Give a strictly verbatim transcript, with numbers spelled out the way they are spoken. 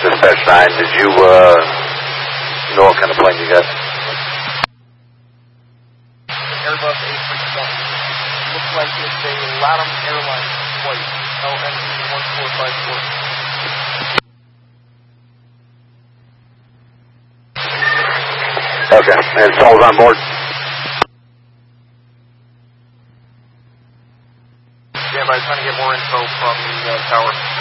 Dispatch nine, did you uh, know what kind of plane you got? Airbus A three twenty. Looks like it's a Latam Airlines flight, L M D one four five four. Okay, and Saul's on board? Yeah, but I'm trying to get more info from the uh, tower.